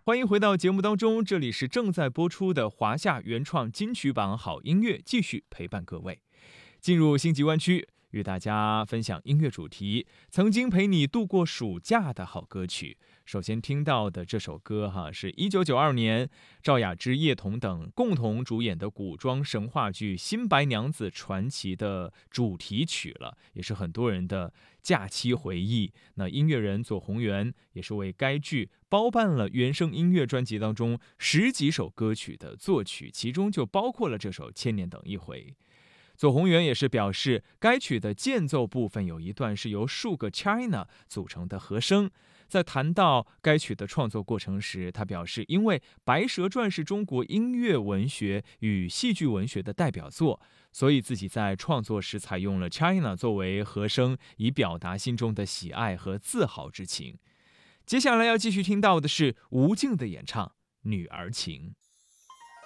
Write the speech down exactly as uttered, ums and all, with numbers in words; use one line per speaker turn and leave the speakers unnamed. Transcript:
欢迎回到节目当中，这里是正在播出的华夏原创金曲榜好音乐，继续陪伴各位。进入星级湾区，与大家分享音乐主题，曾经陪你度过暑假的好歌曲。首先听到的这首歌哈，是一九九二年赵雅芝、叶童等共同主演的古装神话剧《新白娘子传奇》的主题曲了，也是很多人的假期回忆。那音乐人左宏元也是为该剧包办了原声音乐专辑当中十几首歌曲的作曲，其中就包括了这首《千年等一回》。左宏元也是表示，该曲的间奏部分有一段是由数个 China 组成的和声。在谈到该曲的创作过程时，他表示，因为《白蛇传》是中国音乐文学与戏剧文学的代表作，所以自己在创作时采用了 China 作为和声，以表达心中的喜爱和自豪之情。接下来要继续听到的是吴静的演唱《女儿情》。